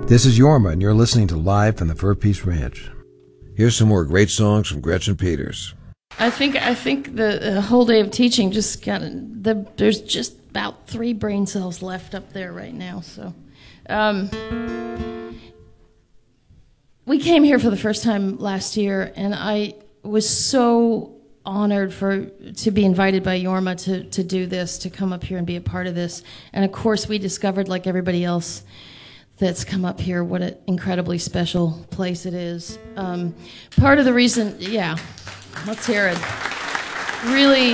This is Yorma, and you're listening to Live from the Fur Peace Ranch. Here's some more great songs from Gretchen Peters. I think the whole day of teaching just there's just about 3 brain cells left up there right now. So, we came here for the first time last year, and I was so honored to be invited by Yorma to do this, to come up here and be a part of this. And of course, we discovered, like everybody else that's come up here, what an incredibly special place it is. Part of the reason, yeah, let's hear it. Really,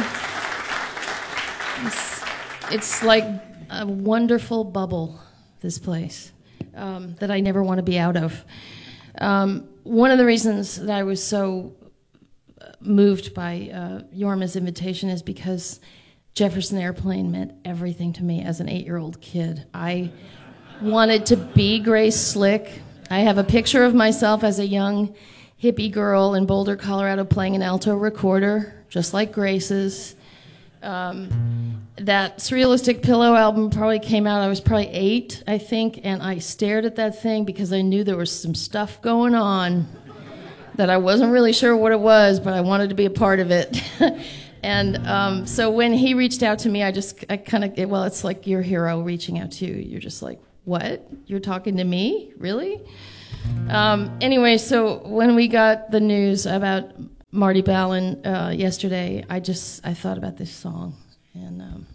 it's like a wonderful bubble, this place, that I never want to be out of. One of the reasons that I was so moved by Yorma's invitation is because Jefferson Airplane meant everything to me as an 8-year-old kid. I wanted to be Grace Slick. I have a picture of myself as a young hippie girl in Boulder, Colorado, playing an alto recorder, just like Grace's. That Surrealistic Pillow album probably came out, I was probably 8, I think, and I stared at that thing because I knew there was some stuff going on that I wasn't really sure what it was, but I wanted to be a part of it. And so when he reached out to me, it's like your hero reaching out to you. You're just like, what? You're talking to me? Really? Anyway, so when we got the news about Marty Balin yesterday, I thought about this song. And